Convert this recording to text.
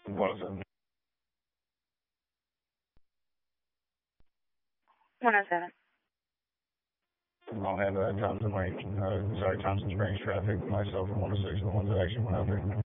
107. 107. I'll have Johnson Lake, sorry, Thompson Springs traffic, myself from 106, the ones that actually went out there.